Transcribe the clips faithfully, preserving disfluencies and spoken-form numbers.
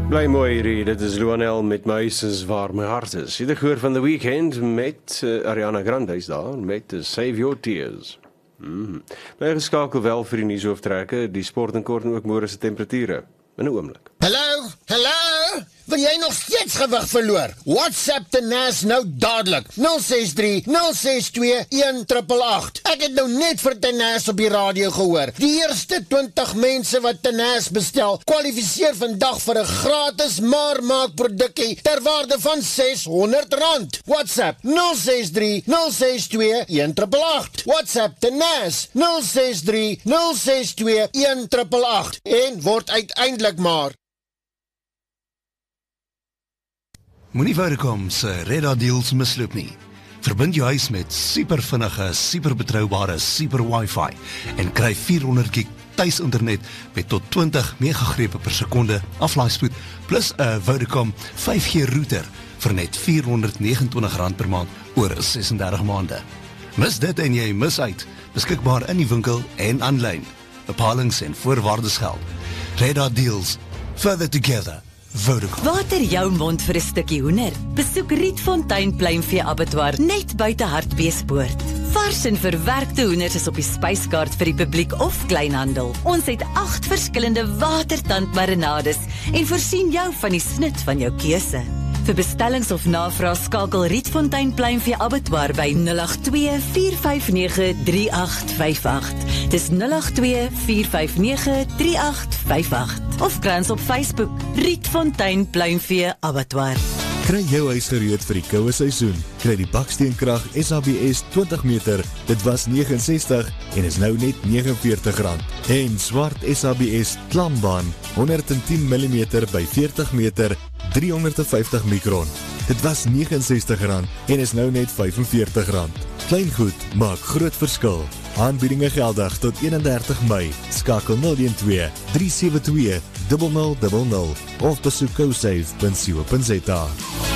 Bly mooi hierdie, dit is Luanel met My Huis is Waar My Hart Is. Jy het gehoor van The Weeknd met uh, Ariana Grande is daar, met uh, Save Your Tears. Mm. Bly geskakel wel vir die nuushooftrekke, die sport en kort en ook môre se temperature. In 'n oomblik. Hallo, hallo, wil jy nog steeds gewig verloor? WhatsApp te Nas nou dadelik, nul ses drie, nul ses twee, een agt agt agt. Ek het nou net vir Tenas op die radio gehoor. Die eerste twintig mense wat Tenas bestel, kwalifiseer vandag vir 'n gratis maar maak produkkie ter waarde van ses honderd rand. WhatsApp nul ses drie, nul ses twee, een agt agt agt. WhatsApp Tenas nul ses drie, nul ses twee, een agt agt agt en word uiteindelik maar. Moenie Vodacom se Reda deals misloop nie. Verbind jou huis met super vinnige, super betroubare, super wifi en kry vierhonderd gig tuisinternet met tot twintig megagrepe per sekonde aflaaispoed plus 'n Vodacom vyf G router vir net vierhonderdnegenentwintig rand per maand oor sesendertig maande. Mis dit en jy mis uit. Beskikbaar in die winkel en aanlyn. Bepalings en voorwaardes geld. Reda deals. Further together. Vodacom. Water jou mond vir 'n stukkie hoender. Besoek Rietfontein Pluimvee Abattoir net buite Hartbeespoort. Vars en verwerkte hoenders is op die spyskaart vir die publiek of kleinhandel. Ons het agt verskillende watertandmarinades en voorsien jou van die snit van jou keuse. Vir bestellings of navraag skakel Rietfontein Pluimvee Abattoir by nul agt twee, vier vyf nege, drie agt vyf agt. Dis nul agt twee, vier vyf nege, drie agt vyf agt. Of kry ons op Facebook, Rietfontein Pluimvee Abattoir. Kry jou huis gereed vir die koue seisoen. Kry die baksteenkrag S A B S twintig meter, dit was ses nege ses en is nou net vyf negenveertig rand. En swart S A B S klambaan, honderd tien millimeter by veertig meter, driehonderdvyftig mikron. Dit was ses nege ses rand en is nou net vyf veertig rand. Klein goed maak groot verskil. Aanbiedinge geldig tot eenendertig Mei. Skakel nul een twee, drie sewe twee, nul nul nul nul of besoek cosave punt co punt za.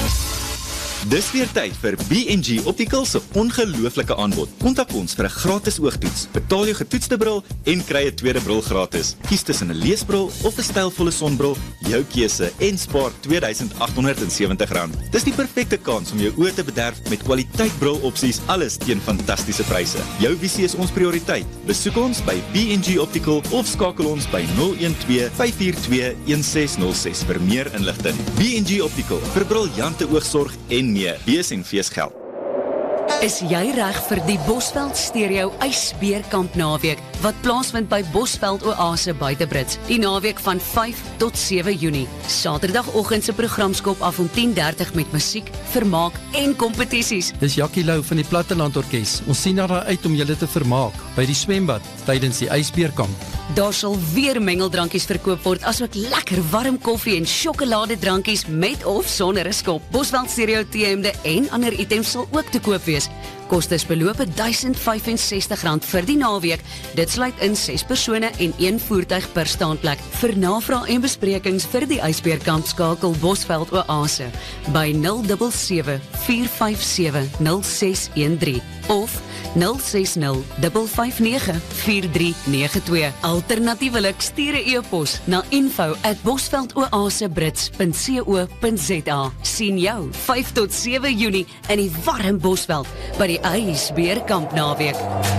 Dis weer tyd vir B en G Optical se ongelooflike aanbod. Kontak ons vir 'n gratis oogtoets. Betaal jou getoetste bril en kry 'n tweede bril gratis. Kies tussen 'n leesbril of 'n stylvolle sonbril, jou keuse en spaar twee duisend agt honderd sewentig rand. Dis die perfekte kans om jou oë te bederf met kwaliteit brilopsies, alles teen fantastiese pryse. Jou visie is ons prioriteit. Besoek ons by B en G Optical of skakel ons by nul een twee, vyf vier twee, een ses nul ses vir meer inligting. B en G Optical vir briljante oogsorg en meer. Bees en feesgeld. Is jy reg vir die Bosveld Stereo ysbeerkamp naweek wat plaasvind by Bosveld Oase Buitebrits die naweek van vyf tot sewe Junie. Saterdagoggend se program skop af om tien dertig met musiek, vermaak en kompetisies. Dis Jackie Lou van die Platteland Orkees. Ons sien daar uit om julle te vermaak by die swembad tydens die ysbeerkamp. Daar sal weer mengeldrankies verkoop word, asook lekker warm koffie en sjokoladedrankies met of sonder 'n skop. Bosveld Stereo T-hemde en ander items sal ook te koop wees. Kostes beloop duisend vyf en sestig rand vir die naweek. Dit sluit in ses persone en een voertuig per staanplek. Vir navraag en besprekings vir die ysbeerkamp skakel Bosveld Oase by nul sewe sewe, vier vyf sewe, nul ses een drie of nul ses nul, vyf vyf nege, vier drie nege twee. Alternatiewelik stuur 'n e-pos na info at bosveldoasebrits punt co punt za. Sien jou vyf tot sewe Junie in die warm Bosveld by die ysbeerkamp naweek.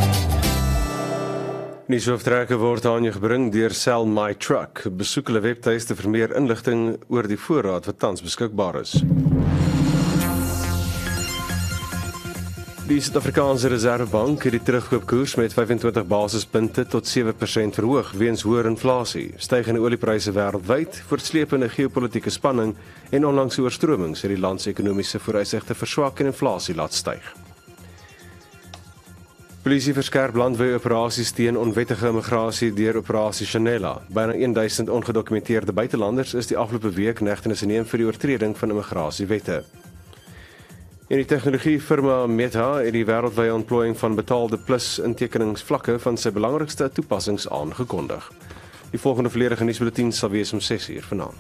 Nuushooftrekke word aan jou gebring deur Sell My Truck. Besoek hulle webtuiste vir meer inligting oor die voorraad wat tans beskikbaar is. Die Suid-Afrikaanse Reservebank het die terugkoopkoers met vyfentwintig basispunte tot sewe persent verhoog weens hoër inflasie, stygende oliepryse wêreldwyd, voortsleepende geopolitiese spanning en onlangse oorstromings het die land se ekonomiese vooruitsigte verswak en inflasie laat styg. Polisie verskerp landwyse operasies teen onwettige immigrasie deur operasie Chanela. Byna duisend ongedokumenteerde buitelanders is die afgelope week negtenis geneem vir die oortreding van immigrasiewette. En die tegnologiefirma Meta het die wêreldwye ontplooiing van betaalde plus intekeningsvlakke van sy belangrikste toepassings aangekondig. Die volgende volledige nuusbulletin sal wees om ses uur vanaand.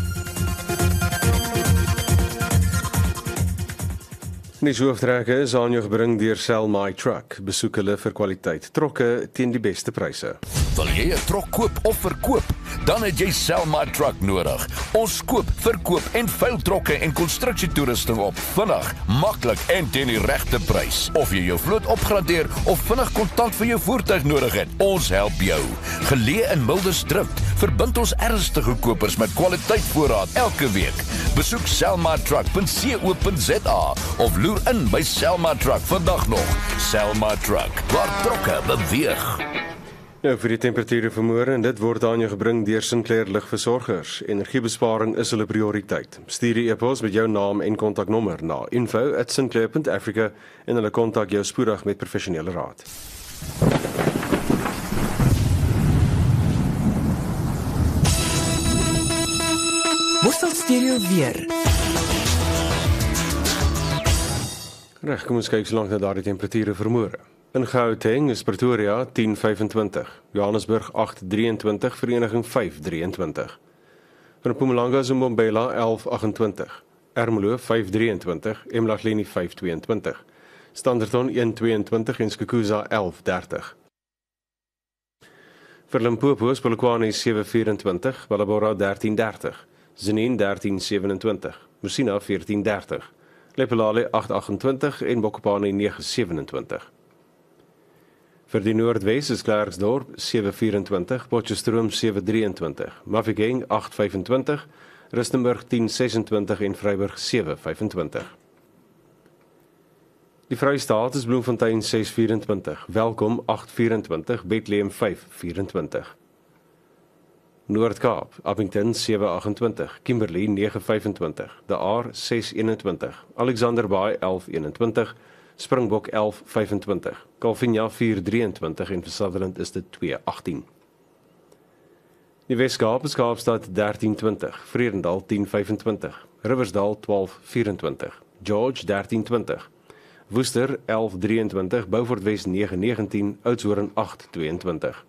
Nuushooftrekke is aan jou gebring deur Sell My Truck. Besoek hulle vir kwaliteit trokke teen die beste pryse. Wil jy 'n trok koop of verkoop? Dan het jy Selma Truck nodig. Ons koop, verkoop en veil trokke en konstruksietoerusting op vinnig, maklik en teen die regte prys. Of jy jou vloot opgradeer of vinnig kontant vir jou voertuig nodig het, ons help jou. Geleë in Mildersdrift, verbind ons ernstige kopers met kwaliteit voorraad elke week. Besoek selma truck punt co punt za of loer in by Selma Truck vandag nog. Selma Truck, waar trokke beweeg. Nou vir die temperature vanmôre en dit word aan jou gebring deur Sinclair Ligversorgers. Energiebesparing is hulle prioriteit. Stuur die e-pos met jou naam en kontaknommer na info at sinclair punt africa en hulle kontak jou spoedig met professionele raad. Worstel Stereo weer. Reg, kom ons kyk so lank na daardie temperature vanmôre. In Gauteng is Pretoria tien vyf-en-twintig, Johannesburg agt drie-en-twintig, Vereniging vyf drie-en-twintig. Van Mpumalanga is Mbombela elf agt-en-twintig, Ermelo vyf drie-en-twintig, eMlahleni vyf twee-en-twintig, Standerton een twee-en-twintig en Skukuza elf dertig. Vir Limpopo is Polokwane sewe vyf-en-twintig, Ballabora dertien dertig, Zenine dertien sewe-en-twintig, Musina veertien dertig, Lepelale agt agt-en-twintig en Bokopane nege sewe-en-twintig. Vir die Noordwes is Klerksdorp sewe vyf-en-twintig, Potchefstroom sewe drie-en-twintig, Mafeking agt vyf-en-twintig, Rustenburg tien ses-en-twintig en Vryburg sewe vyf-en-twintig. Die Vrystaat is Bloemfontein ses vyf-en-twintig, Welkom agt vyf-en-twintig, Bethlehem vyf vyf-en-twintig. Noord-Kaap, Appington sewe agt-en-twintig, Kimberley nege vyf-en-twintig, De Aar ses een-en-twintig, Alexander Bay elf een-en-twintig, Springbok elf vyf-en-twintig, Calvinia vier drie-en-twintig en vir Sutherland is dit twee agttien. Die Wes-Kaap is Kaapstad dertien twintig, Vredendal tien vyf-en-twintig, Riversdal twaalf vyf-en-twintig, George dertien twintig, Woester elf drie-en-twintig, Beaufort Wes nege negentien, Oudtshoorn agt twee-en-twintig.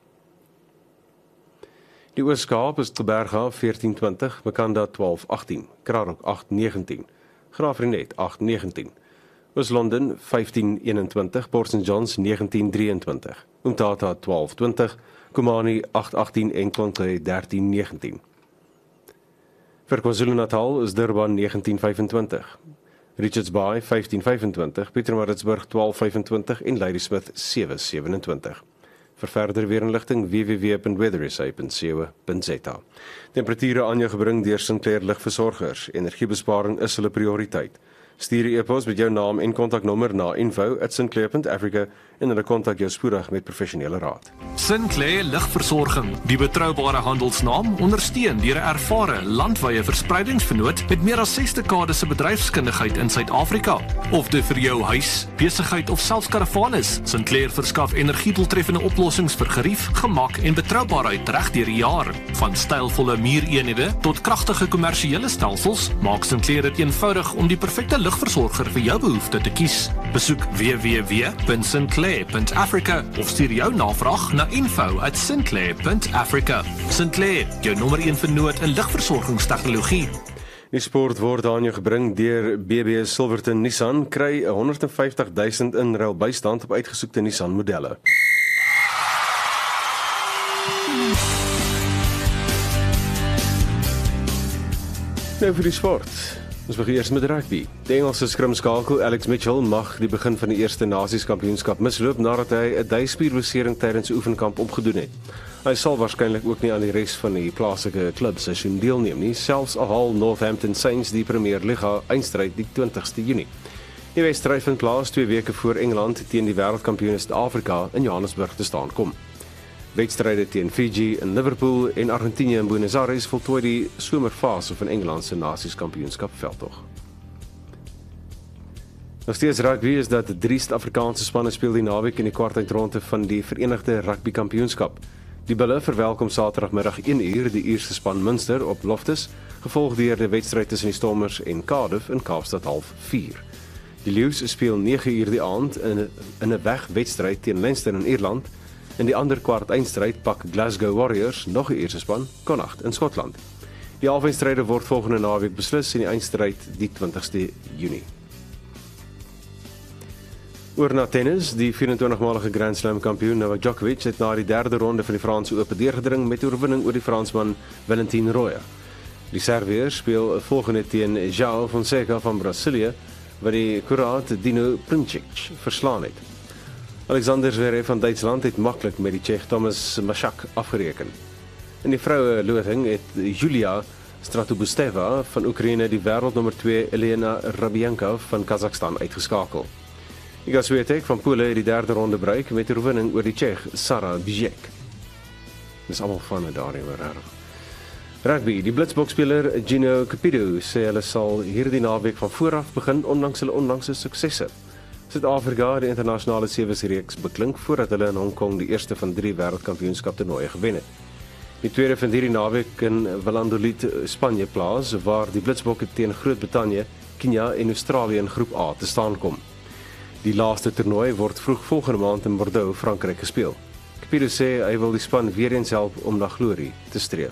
Die Oos-Kaap is Teberga veertien twintig, Makanda twaalf agttien, Krarok agt negentien, Graafrenet agt negentien, Oos-London vyftien een-en-twintig, Port Saint Johns negentien drie-en-twintig, Umtata twaalf twintig, Kumani agt agttien en Klonkle dertien negentien. Vir KwaZulu-Natal is Durban negentien vyf-en-twintig, Richards Bay vyftien vyf-en-twintig, Pietermaritzburg twaalf vyf-en-twintig en Ladysmith sewe sewe-en-twintig. Vir verder weerinligting w w w punt weather s a punt co punt za. Temperature aan jou gebring deur Sinclair Ligversorgers. Energiebesparing is hulle prioriteit. Stuur die e-pos met jou naam en kontaknommer na info at sinclair punt africa en hulle kontak jou spoedig met professionele raad. Sinclair Ligversorging, die betroubare handelsnaam, ondersteun deur 'n ervare landwyse verspreidingsvernoot met meer as ses dekades se bedryfskundigheid in Suid-Afrika. Of dit vir jou huis, besigheid of selfs karavaan is, Sinclair verskaf energiedoeltreffende oplossings vir gerief, gemak en betroubaarheid reg deur die jaar. Van stylvolle muureenhede tot kragtige kommersiële stelsels, maak Sinclair dit eenvoudig om die perfekte ligversorger vir jou behoefte te kies. Besoek w w w punt sinclair punt africa of stuur jou navraag na info at sinclair punt africa. Sinclair, jou nommer een vernoot in ligversorgingstegnologie. Die sport word aan jou gebring deur B B Silverton Nissan. Kry honderd en vyftig duisend in ruil bystand op uitgesoekte Nissan modelle. Nou vir die sport. Ons begin eers met rugby. Die Engelse skrimskakel Alex Mitchell mag die begin van die eerste Nasies Kampioenskap misloop nadat hy 'n duispierbesering tydens 'n oefenkamp opgedoen het. Hy sal waarskynlik ook nie aan die res van die plaaslike klub seisoen deelneem nie, selfs al haal Northampton Saints die Premier Liga eindstryd die twintigste Junie. Die wedstryd vind plaas twee weke voor Engeland teen die wêreldkampioene Suid-Afrika in Johannesburg te staan kom. Wedstryde teen Fiji in Liverpool en Argentinië in Buenos Aires voltooi die somerfase van Engeland se Nasies Kampioenskap veldtog. Nog steeds rugby is dat drie Suid-Afrikaanse spanne speel die naweek in die kwartfinale van die Verenigde Rugby Kampioenskap. Die Bulle verwelkom Saterdagmiddag een uur die Ierse span Munster op Loftus, gevolg deur die wedstryd tussen die Stormers en Cardiff in Kaapstad half vier. Die Lions speel nege uur die aand in 'n wegwedstryd teen Leinster in Ierland. In die ander kwart eindstryd pak Glasgow Warriors, nog 'n Ierse span, Connacht in Skotland. Die halfeindstryde word volgende naweek beslis en die eindstryd die twintigste Junie. Oor na tennis, die vyf-en-twintigmalige Grand Slam kampioen Novak Djokovic het na die derde ronde van die Franse Ope deurgedring met oorwinning oor die Fransman Valentin Roya. Die Serviër speel volgende teen João Fonseca van Brasilië, wat die Kroaat Dino Princic verslaan het. Alexander Zverev van Duitsland het maklik met die Tsjech Thomas Machak afgereken. In die vroue loting het Julia Stratobusteva van Oekraïne die wêreldnommer twee Elena Rabienka van Kazakhstan uitgeskakel. Iga Swiatek van Pole het die derde ronde bereik met 'n oorwinning oor die Tsjech Sara Bijek. Dis almal van daarin reg. Rugby, die Blitsbokspeler Gino Cupido sê hulle sal hierdie naweek van vooraf begin ondanks hulle onlangse suksesse. Suid-Afrika het die internasionale sewees-reeks beklink voordat hulle in Hong Kong die eerste van drie wêreldkampioenskap toernooie gewen het. Die tweede van hierdie naweek in Valladolid, Spanje plaas, waar die Blitsbokke teen Groot-Brittanje, Kenia en Australië in groep A te staan kom. Die laaste toernooi word vroeg volgende maand in Bordeaux, Frankryk gespeel. Cupido sê hy wil die span weer eens help om na glorie te streef.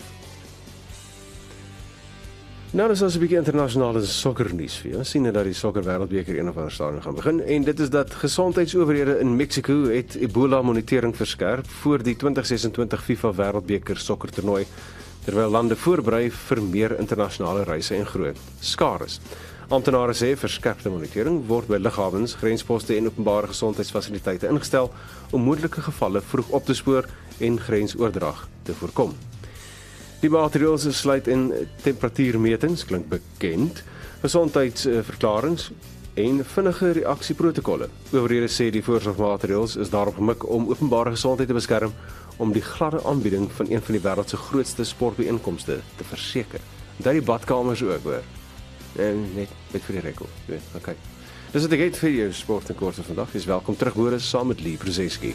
Nou is ons 'n bietjie internasionale sokkernuus vir jou. Sien dat die sokker wêreldbeker een of ander stadium gaan begin en dit is dat gesondheidsowerhede in Mexico het Ebola monitering verskerp voor die twintig sesentwintig FIFA wêreldbeker sokkertoernooi terwyl lande voorberei vir meer internasionale reise en groot skares. Amptenare sê verskerpte monitering word by lughawens, grensposte en openbare gesondheidsfasiliteite ingestel om moontlike gevalle vroeg op te spoor en grensoordrag te voorkom. Die maatreëls sluit in temperatuurmetings, klink bekend, gesondheidsverklarings en vinnige reaksieprotokolle. Owerhede sê die voorsorgmaatreëls is daarop gemik om openbare gesondheid te beskerm om die gladde aanbieding van een van die wêreld se grootste sportbyeenkomste te verseker. Daar die badkamers ook hoor. En net met vir die rekord, weet, okay. Dis wat ek het vir jou sport en kort vandag. Is welkom terug hoor saam met Lee Brzezinski.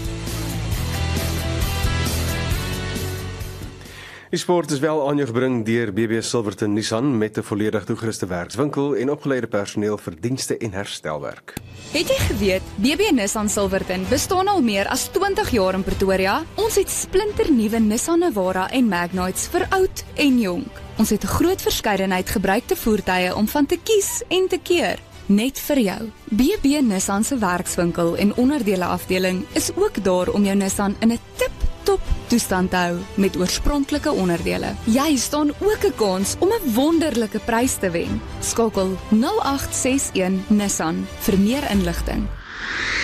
Die sport is wel aan jou gebring deur B B Silverton Nissan met 'n volledig toegeruste werkswinkel en opgeleide personeel vir dienste en herstelwerk. Het jy geweet, B B Nissan Silverton bestaan al meer as twintig jaar in Pretoria? Ons het splinternuwe Nissan Navara en Magnites vir oud en jonk. Ons het 'n groot verskeidenheid gebruikte voertuie om van te kies en te keer. Net vir jou. B B Nissan se werkswinkel en onderdele afdeling is ook daar om jou Nissan in 'n tip-top toestand te hou met oorspronklike onderdele. Jy staan ook 'n kans om 'n wonderlike prys te wen. Skakel nul agt ses een Nissan vir meer inligting.